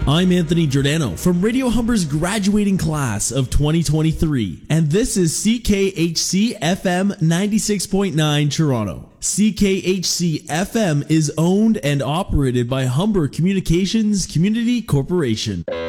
I'm Anthony Giordano from Radio Humber's graduating class of 2023, and this is CKHC FM 96.9 Toronto. CKHC FM is owned and operated by Humber Communications Community Corporation.